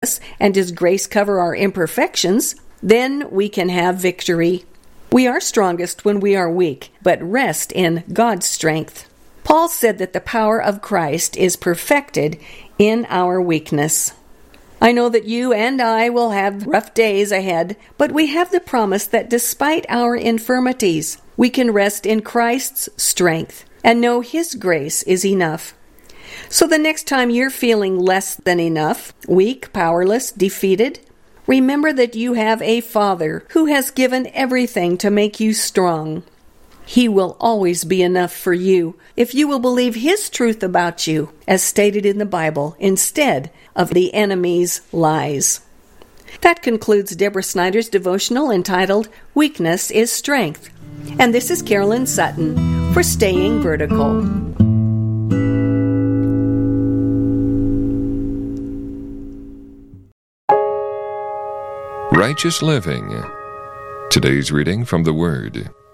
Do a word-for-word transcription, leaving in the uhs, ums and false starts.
us and His grace cover our imperfections, then we can have victory. We are strongest when we are weak, but rest in God's strength. Paul said that the power of Christ is perfected in our weakness. I know that you and I will have rough days ahead, but we have the promise that despite our infirmities, we can rest in Christ's strength and know His grace is enough. So the next time you're feeling less than enough, weak, powerless, defeated, remember that you have a Father who has given everything to make you strong. He will always be enough for you if you will believe His truth about you, as stated in the Bible, instead of the enemy's lies. That concludes Deborah Snyder's devotional entitled, Weakness is Strength. And this is Carolyn Sutton for Staying Vertical. Righteous Living. Today's reading from the Word.